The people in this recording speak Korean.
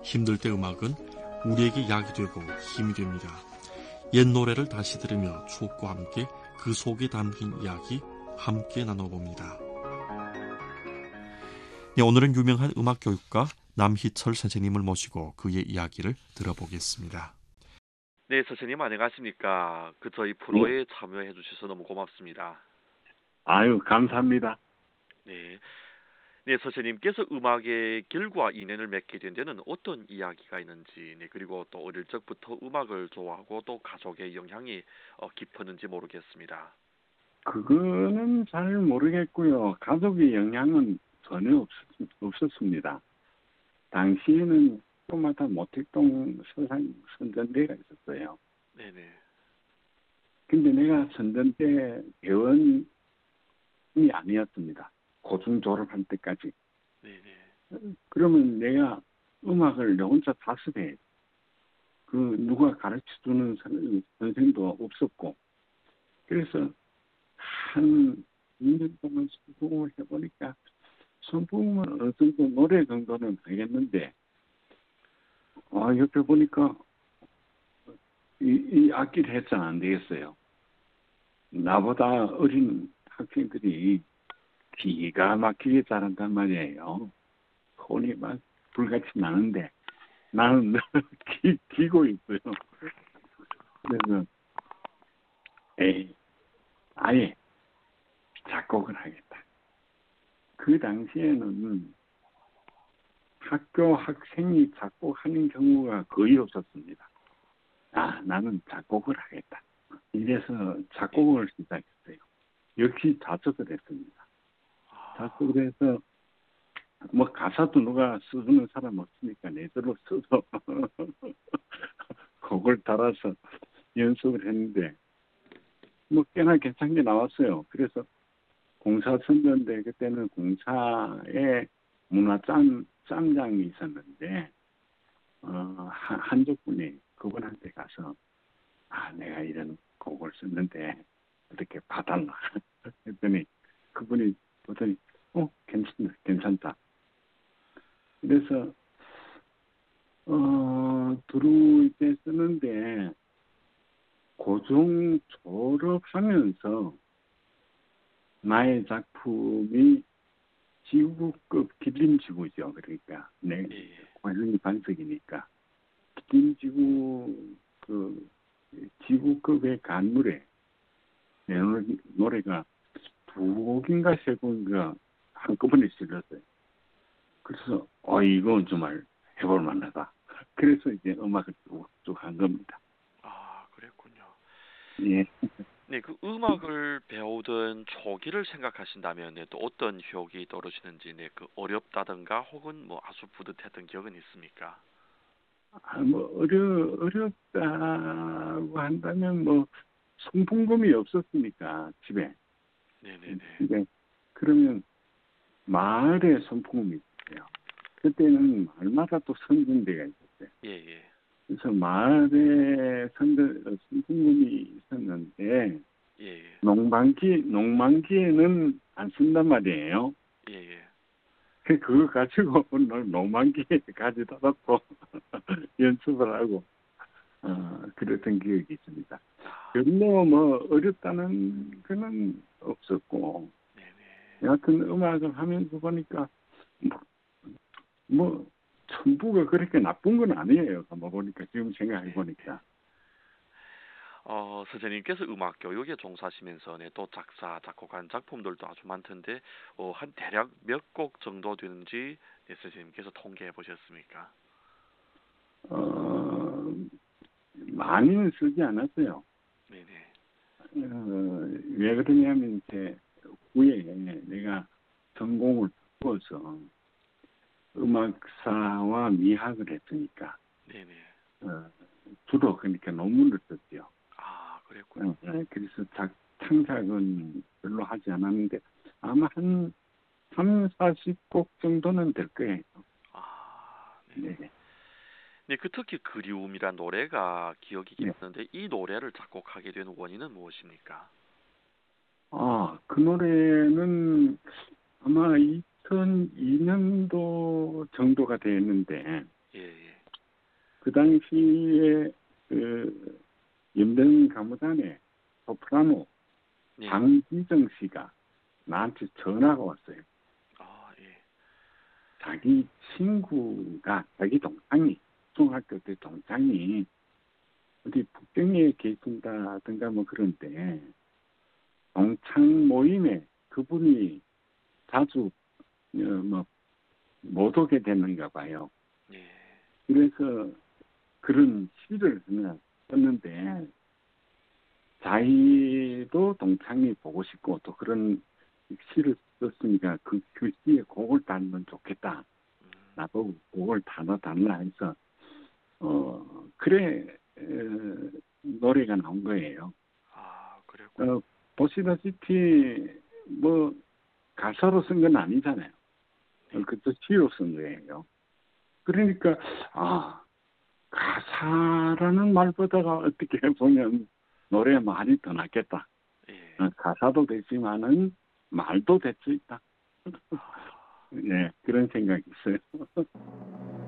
힘들 때 음악은 우리에게 약이 되고 힘이 됩니다. 옛 노래를 다시 들으며 추억과 함께 그 속에 담긴 이야기 함께 나눠봅니다. 네, 오늘은 유명한 음악 교육가 남희철 선생님을 모시고 그의 이야기를 들어보겠습니다. 네, 선생님 안녕하십니까? 저희 예. 프로에 참여해 주셔서 너무 고맙습니다. 아유, 감사합니다. 네. 네, 선생님께서 음악의 길과 인연을 맺게 된 데는 어떤 이야기가 있는지, 네, 그리고 또 어릴 적부터 음악을 좋아하고 또 가족의 영향이 깊었는지 모르겠습니다. 그거는 잘 모르겠고요. 가족의 영향은 전혀 없었습니다. 당시에는 또마다 모택동 선전대가 있었어요. 네네. 근데 내가 선전대 회원이 아니었습니다. 고중 졸업할 때까지. 네네. 그러면 내가 음악을 내 혼자 다습해. 누가 가르쳐주는 선생도 없었고. 그래서 한 2년 동안 선풍을 해보니까 선풍은 어느 정도 노래 정도는 하겠는데 옆에 보니까 이 악기를 해서는 안 되겠어요. 나보다 어린 학생들이 기가 막히게 잘한단 말이에요. 손이 막 불같이 나는데 나는 늘 기고 있어요. 그래서 아예 작곡을 하겠다. 그 당시에는 학교 학생이 작곡하는 경우가 거의 없었습니다. 나는 작곡을 하겠다. 이래서 작곡을 시작했어요. 역시 자작을 했습니다. 자작을 해서 가사도 누가 써주는 사람 없으니까 내대로 써서 곡을 따라서 연습을 했는데 꽤나 괜찮게 나왔어요. 그래서 공사 선전대 그때는 공사에 문화 짬장이 있었는데 한족분이 그분한테 가서 내가 이런 곡을 썼는데 어떻게 봐달라 했더니 그분이 보더니 괜찮다. 그래서 들어올 때 쓰는데 고중 졸업하면서 나의 작품이 지구급 기림지구죠. 그러니까 관련이 반석이니까 기림지구 지구급의 간물에 내 노래가 두 곡인가 세 곡인가 한꺼번에 실렸어요. 그래서 이건 정말 해볼 만하다. 그래서 이제 음악을 쭉 한 겁니다. 그랬군요. 예. 네, 그 음악을 배우던 초기를 생각하신다면 또 어떤 기억이 떠오르시는지, 네, 어렵다든가 혹은 아주 뿌듯했던 기억은 있습니까? 어렵다고 한다면 송풍금이 없었으니까 집에. 네네네. 그러면 마을에 송풍금이 있어요. 그때는 마을마다 또 선전대가 있었어요. 예. 그래서 마을에 송풍금이 있었는데 예. 농만기에는 안 쓴단 말이에요. 예. 그거 가지고 농만기에 가져다 놓고 연습을 하고 그랬던 기억이 있습니다. 별로 어렵다는 거는 없었고 여하튼 음악을 하면서 보니까 전부가 그렇게 나쁜 건 아니에요. 보니까 지금 생각해 보니까. 선생님께서 음악 교육에 종사하시면서 또 작사, 작곡한 작품들도 아주 많던데 한 대략 몇 곡 정도 되는지 선생님께서 통계해 보셨습니까? 많이는 쓰지 않았어요. 네네. 왜 그러냐면 이제 후에 내가 전공을 바꿔서 음악사와 미학을 했으니까 네네. 주로 그러니까 논문을 썼죠. 그랬군요. 그래서 창작은 별로 하지 않았는데 아마 한 3, 40곡 정도는 될 거예요. 네. 네, 특히 그리움이란 노래가 기억이 깊는데 이 노래를 작곡하게 된 원인은 무엇입니까? 그 노래는 아마 2002년도 정도가 됐는데 예. 그 당시에 연변 가무단의 소프라노 네. 장기정 씨가 나한테 전화가 왔어요. 아, 예. 자기 친구가 자기 동창이 중학교 때 동창이 어디 북경에 계신다든가 뭐 그런데 동창 모임에 그분이 자주 뭐 못 오게 되는가 봐요. 예. 그래서 그런 시를 그냥 썼는데 자기도 동창이 보고 싶고 또 그런 시를 썼으니까 그 시에 곡을 달면 좋겠다. 나도 곡을 달라 해서 그래 노래가 나온 거예요. 아, 그랬고. 보시다시피 뭐 가사로 쓴 건 아니잖아요. 그것도 시로 쓴 거예요. 그러니까 가사라는 말보다가 어떻게 보면 노래 말이 더 낫겠다. 예. 가사도 되지만은 말도 될 수 있다. 네, 그런 생각이 있어요.